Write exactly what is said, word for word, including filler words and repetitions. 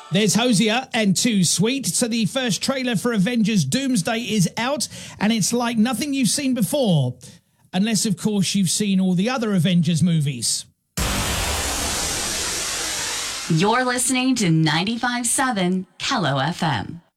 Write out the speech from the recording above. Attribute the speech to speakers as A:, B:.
A: There's Hosier and Too Sweet. So the first trailer for Avengers Doomsday is out, and it's like nothing you've seen before. Unless, of course, you've seen all the other Avengers movies.
B: You're listening to ninety-five point seven Kello F M.